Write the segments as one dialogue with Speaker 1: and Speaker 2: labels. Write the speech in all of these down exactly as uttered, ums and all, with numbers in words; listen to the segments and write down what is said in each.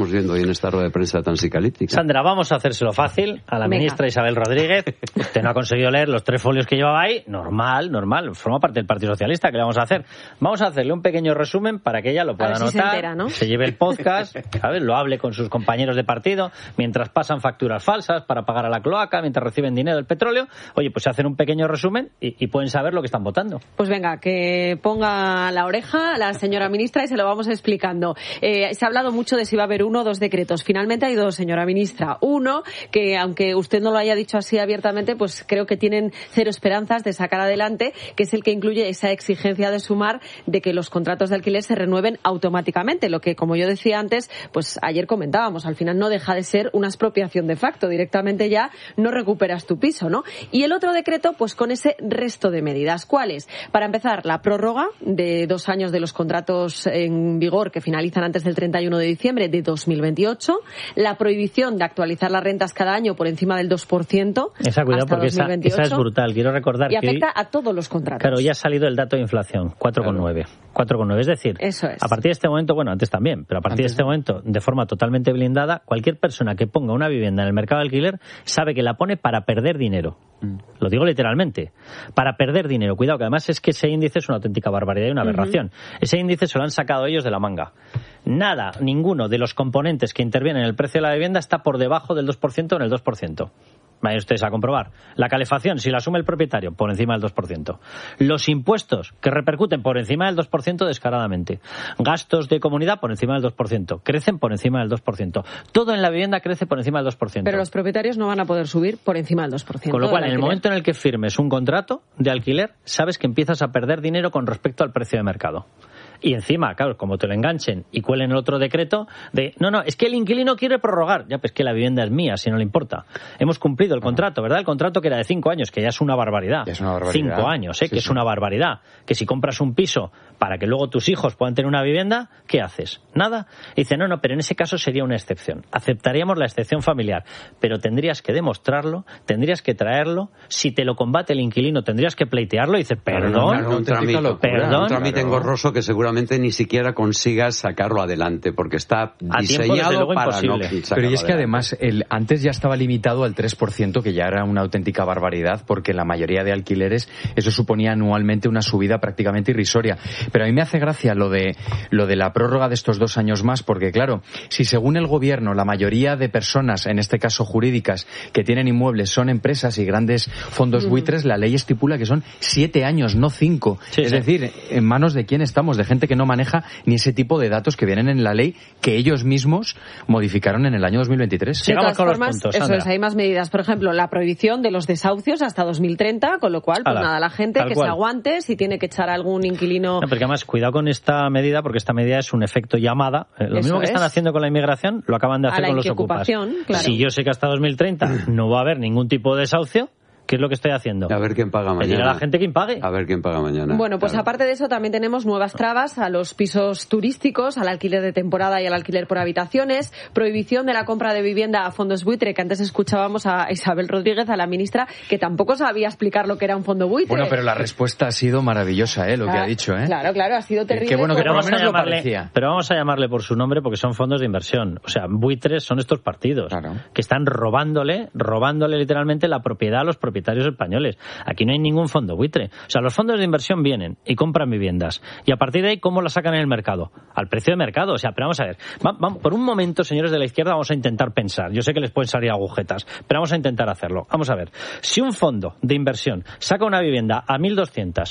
Speaker 1: estamos viendo hoy en esta rueda de prensa tan psicalítica.
Speaker 2: Sandra, vamos a hacérselo fácil a la Venga. ministra Isabel Rodríguez. Usted no ha conseguido leer los tres folios que llevaba ahí. Normal, normal. Forma parte del Partido Socialista. ¿Qué le vamos a hacer? Vamos a hacerle un pequeño resumen para que ella lo pueda anotar,
Speaker 3: si se, entera, ¿no?
Speaker 2: se lleve el podcast, ¿sabes? Lo hable con sus compañeros de partido, mientras pasan facturas falsas para pagar a la cloaca, mientras reciben dinero del petróleo. Oye, pues se hacen un pequeño resumen y, y pueden saber lo que están votando.
Speaker 3: Pues venga, que ponga la oreja a la señora ministra y se lo vamos explicando. Eh, se ha hablado mucho de si va a haber uno o dos decretos. Finalmente hay dos, señora ministra. Uno, que aunque usted no lo haya dicho así abiertamente, pues creo que tienen cero esperanzas de sacar adelante, que es el que incluye esa exigencia de Sumar de que los contratos de alquiler se renueven automáticamente, lo que, como yo decía antes, pues ayer comentábamos, al final no deja de ser una expropiación de facto, directamente ya no recuperas tu piso, ¿no? Y el otro decreto, pues con ese resto de medidas. ¿Cuáles? Para empezar, la prórroga de dos años de los contratos en vigor que finalizan antes del treinta y uno de diciembre de dos mil veintiocho, la prohibición de actualizar las rentas cada año por encima del dos por ciento
Speaker 2: esa, cuidado,
Speaker 3: hasta
Speaker 2: porque
Speaker 3: dos mil veintiocho.
Speaker 2: Esa, esa es brutal. Quiero recordar
Speaker 3: y
Speaker 2: que
Speaker 3: afecta
Speaker 2: hoy,
Speaker 3: a todos los contratos.
Speaker 2: Claro, ya ha salido el dato de inflación, cuatro coma nueve. Claro. cuatro coma nueve, es decir,
Speaker 3: Eso es.
Speaker 2: a partir de este momento, bueno, antes también, pero a partir antes, de este momento, de forma totalmente blindada, cualquier persona que ponga una vivienda en el mercado de alquiler sabe que la pone para perder dinero. Mm. Lo digo literalmente. Para perder dinero. Cuidado, que además es que ese índice es una auténtica barbaridad y una aberración. Uh-huh. Ese índice se lo han sacado ellos de la manga. Nada, ninguno de los componentes que intervienen en el precio de la vivienda está por debajo del dos por ciento o en el dos por ciento. Vayan ustedes a comprobar. La calefacción, si la asume el propietario, por encima del dos por ciento. Los impuestos, que repercuten por encima del dos por ciento descaradamente. Gastos de comunidad, por encima del dos por ciento. Crecen por encima del dos por ciento. Todo en la vivienda crece por encima del dos por ciento.
Speaker 3: Pero los propietarios no van a poder subir por encima del dos por ciento.
Speaker 2: Con lo cual, en el momento en el que firmes un contrato de alquiler, sabes que empiezas a perder dinero con respecto al precio de mercado. Y encima, claro, como te lo enganchen y cuelen el otro decreto de, no, no, es que el inquilino quiere prorrogar. Ya, pues que la vivienda es mía, si no le importa. Hemos cumplido el contrato, ¿verdad? El contrato que era de cinco años, que ya es una barbaridad.
Speaker 4: Es una barbaridad.
Speaker 2: Cinco años, ¿eh? Sí, que sí. Es una barbaridad. Que si compras un piso para que luego tus hijos puedan tener una vivienda, ¿qué haces? Nada. Y dice, no, no, pero en ese caso sería una excepción. Aceptaríamos la excepción familiar. Pero tendrías que demostrarlo, tendrías que traerlo. Si te lo combate el inquilino, tendrías que pleitearlo. Y dice, perdón,
Speaker 1: claro, un trámite,
Speaker 2: perdón.
Speaker 1: Un trámite claro. engorroso que seguramente ni siquiera consigas sacarlo adelante, porque está diseñado
Speaker 2: tiempo,
Speaker 1: para no
Speaker 2: imposible.
Speaker 1: sacarlo
Speaker 4: Pero y es que
Speaker 1: adelante.
Speaker 4: además, el, antes ya estaba limitado al tres por ciento, que ya era una auténtica barbaridad, porque en la mayoría de alquileres eso suponía anualmente una subida prácticamente irrisoria. Pero a mí me hace gracia lo de, lo de la prórroga de estos dos años más, porque claro, si según el gobierno la mayoría de personas, en este caso jurídicas, que tienen inmuebles son empresas y grandes fondos mm. buitres, la ley estipula que son siete años, no cinco. Sí, es sí. decir, ¿en manos de quién estamos? De gente que no maneja ni ese tipo de datos que vienen en la ley que ellos mismos modificaron en el año dos mil veintitrés.
Speaker 3: De todas formas, puntos, eso es, hay más medidas. Por ejemplo, la prohibición de los desahucios hasta dos mil treinta, con lo cual, pues Ala, nada, la gente que cual. se aguante si tiene que echar a algún inquilino.
Speaker 2: No, porque además, cuidado con esta medida, porque esta medida es un efecto llamada. Eh, lo eso mismo que es. están haciendo con la inmigración, lo acaban de hacer con los ocupas.
Speaker 3: Claro.
Speaker 2: Si yo sé que hasta dos mil treinta no va a haber ningún tipo de desahucio, ¿qué es lo que estoy haciendo?
Speaker 1: A ver quién paga mañana.
Speaker 2: Pedir a la gente quién pague.
Speaker 1: A ver quién paga mañana.
Speaker 3: Bueno, pues
Speaker 1: claro.
Speaker 3: aparte de eso también tenemos nuevas trabas a los pisos turísticos, al alquiler de temporada y al alquiler por habitaciones, prohibición de la compra de vivienda a fondos buitre, que antes escuchábamos a Isabel Rodríguez, a la ministra, que tampoco sabía explicar lo que era un fondo buitre.
Speaker 4: Bueno, pero la respuesta ha sido maravillosa, ¿eh? Lo
Speaker 3: claro,
Speaker 4: que ha dicho, ¿eh?
Speaker 3: Claro, claro, ha sido terrible.
Speaker 4: Qué bueno que
Speaker 2: pero
Speaker 4: por lo menos
Speaker 2: llamarle,
Speaker 4: lo parecía.
Speaker 2: Pero vamos a llamarle por su nombre porque son fondos de inversión. O sea, buitres son estos partidos claro. que están robándole, robándole literalmente la propiedad a los propietarios españoles. Aquí no hay ningún fondo buitre. O sea, los fondos de inversión vienen y compran viviendas. Y a partir de ahí, ¿cómo las sacan en el mercado? Al precio de mercado. O sea, pero vamos a ver. Va, va, por un momento, señores de la izquierda, vamos a intentar pensar. Yo sé que les pueden salir agujetas, pero vamos a intentar hacerlo. Vamos a ver. Si un fondo de inversión saca una vivienda a mil doscientos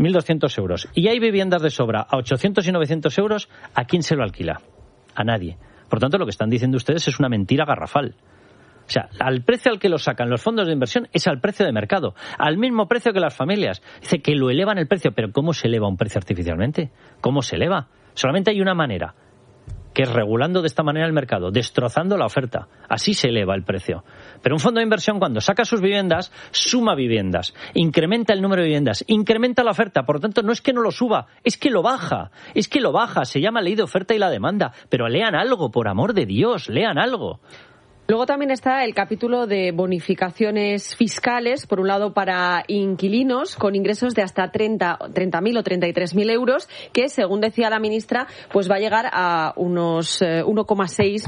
Speaker 2: euros y hay viviendas de sobra a ochocientos y novecientos euros, ¿a quién se lo alquila? A nadie. Por tanto, lo que están diciendo ustedes es una mentira garrafal. O sea, al precio al que lo sacan los fondos de inversión es al precio de mercado, al mismo precio que las familias. Dice que lo elevan el precio, pero ¿cómo se eleva un precio artificialmente? ¿Cómo se eleva? Solamente hay una manera, que es regulando de esta manera el mercado, destrozando la oferta. Así se eleva el precio. Pero un fondo de inversión, cuando saca sus viviendas, suma viviendas, incrementa el número de viviendas, incrementa la oferta. Por lo tanto, no es que no lo suba, es que lo baja. Es que lo baja. Se llama ley de oferta y la demanda. Pero lean algo, por amor de Dios, lean algo.
Speaker 3: Luego también está el capítulo de bonificaciones fiscales, por un lado para inquilinos con ingresos de hasta treinta mil o treinta y tres mil euros, que según decía la ministra, pues va a llegar a unos uno coma seis